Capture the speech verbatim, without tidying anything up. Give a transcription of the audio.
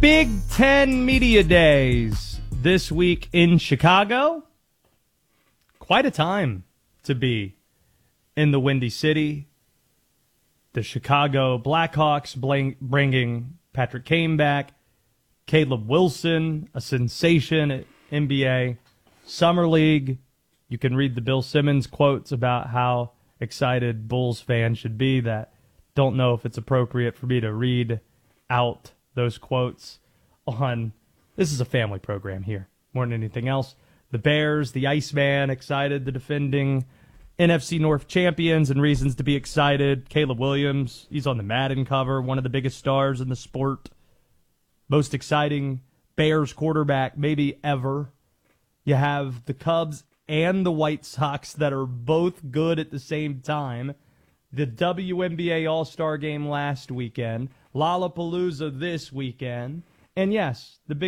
Big Ten Media Days this week in Chicago. Quite a time to be in the Windy City. The Chicago Blackhawks bringing Patrick Kane back. Caleb Wilson, a sensation at N B A. Summer League. You can read the Bill Simmons quotes about how excited Bulls fans should be. That don't know if it's appropriate for me to read out those quotes on. This is a family program here more than anything else. The Bears, the Iceman, excited. The defending N F C North champions and reasons to be excited. Caleb Williams, he's on the Madden cover, one of the biggest stars in the sport. Most exciting Bears quarterback maybe ever. You have the Cubs and the White Sox that are both good at the same time. The W N B A All-Star Game last weekend. Lollapalooza this weekend. And yes, the big